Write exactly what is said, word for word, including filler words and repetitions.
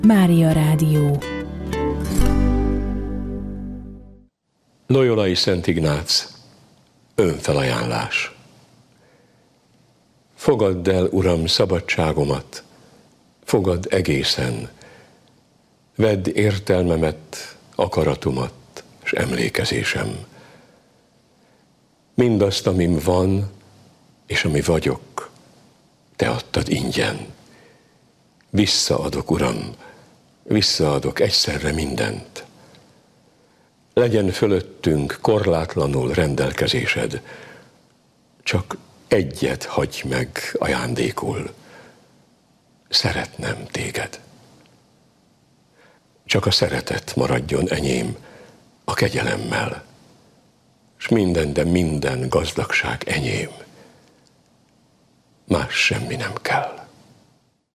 Mária Rádió. Loyolai Szent Ignác, önfelajánlás. Fogadd el, Uram, szabadságomat, fogadd egészen, vedd értelmemet, akaratomat és emlékezésem. Mindazt, amim van, és ami vagyok, te adtad ingyen. Visszaadok, Uram, visszaadok egyszerre mindent. Legyen fölöttünk korlátlanul rendelkezésed, csak egyet hagyj meg ajándékul, szeretnem téged. Csak a szeretet maradjon enyém a kegyelemmel, s minden, de minden gazdagság enyém. Más semmi nem kell.